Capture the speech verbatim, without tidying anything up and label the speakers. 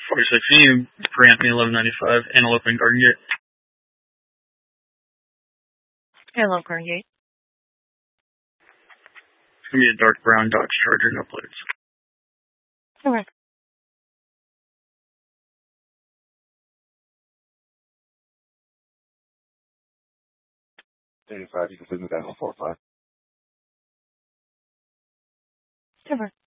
Speaker 1: forty-six, can you grant me eleven ninety-five Antelope and Garden Gate?
Speaker 2: Antelope Garden Gate.
Speaker 1: It's going to be a dark brown Dodge Charger, no plates.
Speaker 2: Okay.
Speaker 3: eighty-five, you can send me that on four five.
Speaker 2: Super.